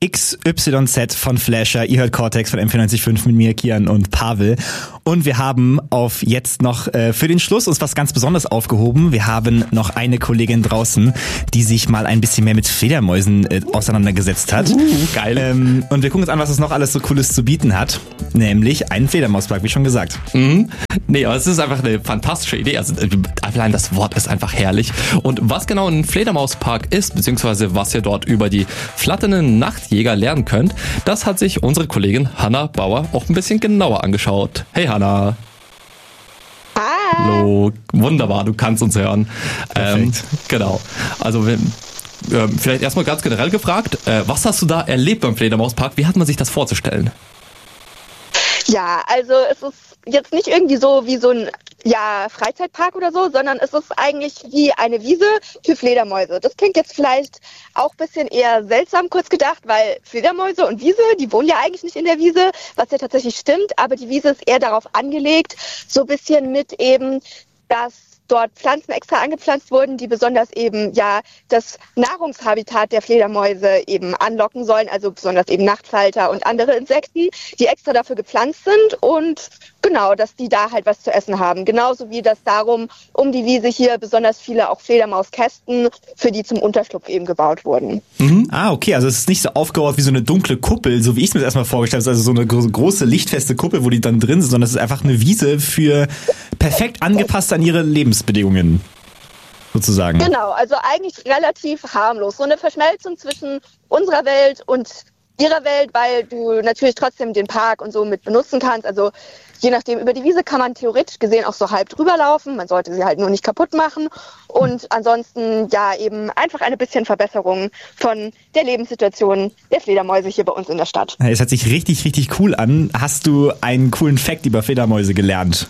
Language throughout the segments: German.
XYZ von Flasher. Ihr hört Cortex von M94.5 mit mir, Kian und Pavel. Und wir haben auf jetzt noch für den Schluss uns was ganz Besonderes aufgehoben. Wir haben noch eine Kollegin draußen, die sich mal ein bisschen mehr mit Fledermäusen auseinandergesetzt hat. Geil. Und wir gucken uns an, was es noch alles so Cooles zu bieten hat. Nämlich einen Fledermauspark, wie schon gesagt. Nee, aber es ist einfach eine fantastische Idee. Also allein das Wort ist einfach herrlich. Und was genau ein Fledermauspark ist, beziehungsweise was ihr dort über die flatternden Nachtjäger lernen könnt, das hat sich unsere Kollegin Hanna Bauer auch ein bisschen genauer angeschaut. Hey Hanna. Hallo. Wunderbar, du kannst uns hören. Genau. Also vielleicht erstmal ganz generell gefragt, was hast du da erlebt beim Fledermauspark? Wie hat man sich das vorzustellen? Ja, also es ist jetzt nicht irgendwie so wie so ein Freizeitpark oder so, sondern es ist eigentlich wie eine Wiese für Fledermäuse. Das klingt jetzt vielleicht auch ein bisschen eher seltsam kurz gedacht, weil Fledermäuse und Wiese, die wohnen ja eigentlich nicht in der Wiese, was ja tatsächlich stimmt, aber die Wiese ist eher darauf angelegt, so ein bisschen mit eben, dass dort Pflanzen extra angepflanzt wurden, die besonders eben das Nahrungshabitat der Fledermäuse eben anlocken sollen, also besonders eben Nachtfalter und andere Insekten, die extra dafür gepflanzt sind und genau, dass die da halt was zu essen haben. Genauso wie das darum um die Wiese hier besonders viele auch Fledermauskästen für die zum Unterschlupf eben gebaut wurden. Okay, also es ist nicht so aufgebaut wie so eine dunkle Kuppel, so wie ich es mir das erstmal vorgestellt habe, also so eine große lichtfeste Kuppel, wo die dann drin sind, sondern es ist einfach eine Wiese für perfekt angepasst an ihre Lebensbedingungen, sozusagen. Genau, also eigentlich relativ harmlos. So eine Verschmelzung zwischen unserer Welt und ihrer Welt, weil du natürlich trotzdem den Park und so mit benutzen kannst. Also je nachdem, über die Wiese kann man theoretisch gesehen auch so halb drüber laufen. Man sollte sie halt nur nicht kaputt machen. Und ansonsten eben einfach eine bisschen Verbesserung von der Lebenssituation der Fledermäuse hier bei uns in der Stadt. Es hört sich richtig, richtig cool an. Hast du einen coolen Fact über Fledermäuse gelernt?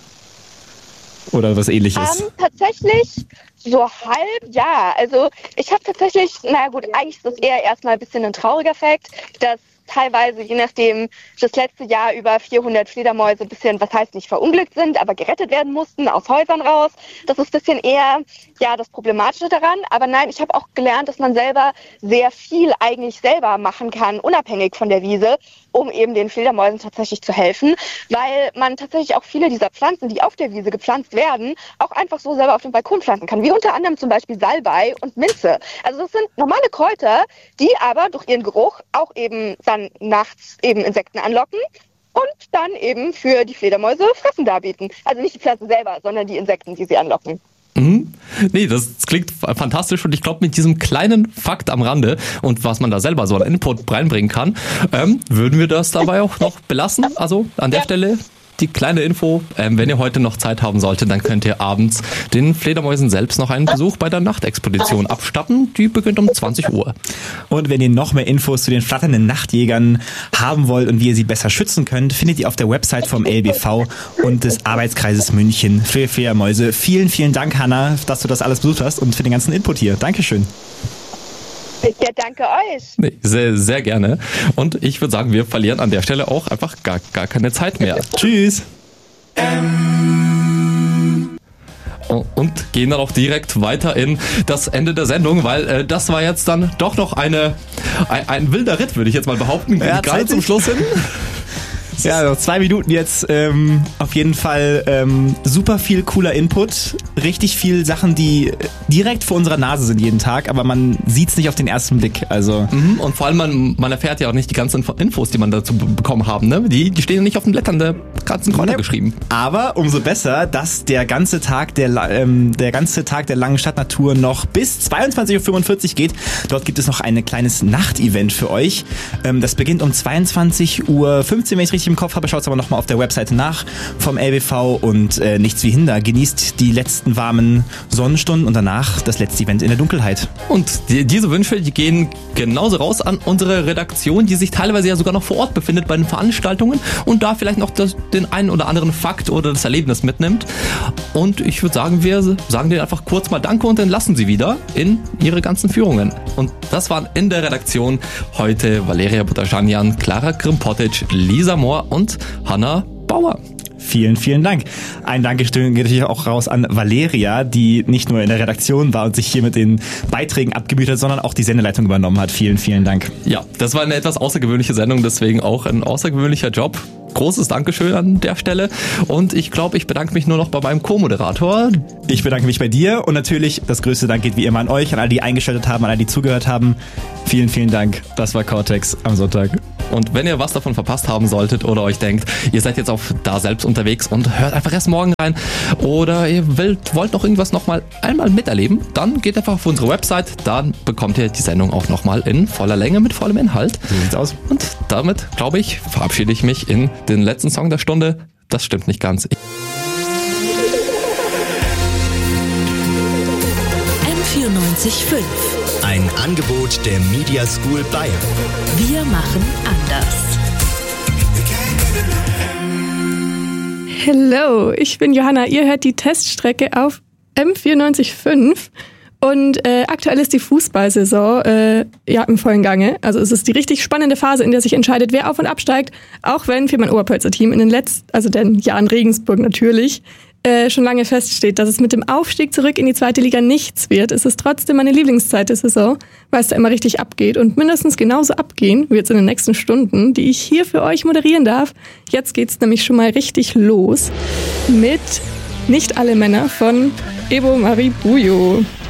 Oder was Ähnliches? Tatsächlich so halb, ja. Also ich habe tatsächlich, eigentlich ist das eher erstmal ein bisschen ein trauriger Fakt, dass teilweise, je nachdem, das letzte Jahr über 400 Fledermäuse ein bisschen, was heißt nicht verunglückt sind, aber gerettet werden mussten aus Häusern raus. Das ist ein bisschen eher, das Problematische daran. Aber nein, ich habe auch gelernt, dass man selber sehr viel eigentlich selber machen kann, unabhängig von der Wiese, um eben den Fledermäusen tatsächlich zu helfen, weil man tatsächlich auch viele dieser Pflanzen, die auf der Wiese gepflanzt werden, auch einfach so selber auf dem Balkon pflanzen kann, wie unter anderem zum Beispiel Salbei und Minze. Also das sind normale Kräuter, die aber durch ihren Geruch auch eben dann nachts eben Insekten anlocken und dann eben für die Fledermäuse Fressen darbieten. Also nicht die Pflanzen selber, sondern die Insekten, die sie anlocken. Nee, das klingt fantastisch und ich glaube, mit diesem kleinen Fakt am Rande und was man da selber so an Input reinbringen kann, würden wir das dabei auch noch belassen. Also an der Stelle die kleine Info, wenn ihr heute noch Zeit haben solltet, dann könnt ihr abends den Fledermäusen selbst noch einen Besuch bei der Nachtexpedition abstatten. Die beginnt um 20 Uhr. Und wenn ihr noch mehr Infos zu den flatternden Nachtjägern haben wollt und wie ihr sie besser schützen könnt, findet ihr auf der Website vom LBV und des Arbeitskreises München für Fledermäuse. Vielen, vielen Dank, Hanna, dass du das alles besucht hast und für den ganzen Input hier. Dankeschön. Ja, danke euch. Nee, sehr, sehr gerne. Und ich würde sagen, wir verlieren an der Stelle auch einfach gar keine Zeit mehr. Tschüss. Und gehen dann auch direkt weiter in das Ende der Sendung, weil das war jetzt dann doch noch ein wilder Ritt, würde ich jetzt mal behaupten, gerade zum Schluss hin. Ja, noch 2 Minuten jetzt. Auf jeden Fall super viel cooler Input. Richtig viel Sachen, die direkt vor unserer Nase sind jeden Tag, aber man sieht's nicht auf den ersten Blick. Also und vor allem, man erfährt ja auch nicht die ganzen Infos, die man dazu bekommen haben. Ne? Die stehen ja nicht auf den Blättern der ganzen Kräuter geschrieben. Aber umso besser, dass der ganze Tag der langen Stadtnatur noch bis 22.45 Uhr geht. Dort gibt es noch ein kleines Nachtevent für euch. Das beginnt um 22.15 Uhr, wenn ich richtig im Kopf habe. Schaut aber nochmal auf der Webseite nach vom LBV und nichts wie hinder. Genießt die letzten warmen Sonnenstunden und danach das letzte Event in der Dunkelheit. Und diese Wünsche, die gehen genauso raus an unsere Redaktion, die sich teilweise ja sogar noch vor Ort befindet bei den Veranstaltungen und da vielleicht noch den einen oder anderen Fakt oder das Erlebnis mitnimmt. Und ich würde sagen, wir sagen denen einfach kurz mal Danke und entlassen sie wieder in ihre ganzen Führungen. Und das waren in der Redaktion heute Valeria Butajanian, Clara Krimpotic, Lisa Mohr und Hanna Bauer. Vielen, vielen Dank. Ein Dankeschön geht natürlich auch raus an Valeria, die nicht nur in der Redaktion war und sich hier mit den Beiträgen abgemüht hat, sondern auch die Sendeleitung übernommen hat. Vielen, vielen Dank. Ja, das war eine etwas außergewöhnliche Sendung, deswegen auch ein außergewöhnlicher Job. Großes Dankeschön an der Stelle. Und ich glaube, ich bedanke mich nur noch bei meinem Co-Moderator. Ich bedanke mich bei dir und natürlich das größte Dank geht wie immer an euch, an alle, die eingeschaltet haben, an alle, die zugehört haben. Vielen, vielen Dank. Das war Cortex am Sonntag. Und wenn ihr was davon verpasst haben solltet oder euch denkt, ihr seid jetzt auf da selbst unterwegs und hört einfach erst morgen rein oder ihr wollt noch irgendwas einmal miterleben, dann geht einfach auf unsere Website, dann bekommt ihr die Sendung auch nochmal in voller Länge mit vollem Inhalt. So sieht's aus. Und damit, glaube ich, verabschiede ich mich in den letzten Song der Stunde. Das stimmt nicht ganz. M94.5. Ein Angebot der Media School Bayern. Wir machen anders. Hello, ich bin Johanna. Ihr hört die Teststrecke auf M94.5 und aktuell ist die Fußballsaison im vollen Gange. Also es ist die richtig spannende Phase, in der sich entscheidet, wer auf- und absteigt. Auch wenn für mein Oberpfälzer Team in den Jahren Regensburg natürlich schon lange feststeht, dass es mit dem Aufstieg zurück in die zweite Liga nichts wird, ist es trotzdem meine Lieblingszeit der Saison, weil es da immer richtig abgeht und mindestens genauso abgehen wird es in den nächsten Stunden, die ich hier für euch moderieren darf. Jetzt geht's nämlich schon mal richtig los mit Nicht alle Männer von Ebo Marie Bujo.